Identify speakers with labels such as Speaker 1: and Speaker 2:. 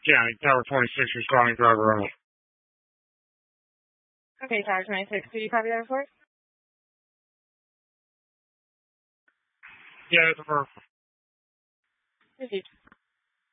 Speaker 1: County, Tower 26, responding driver only.
Speaker 2: Okay, Tower 26, could you copy that report?
Speaker 1: Yeah, it's a verb.
Speaker 2: Received.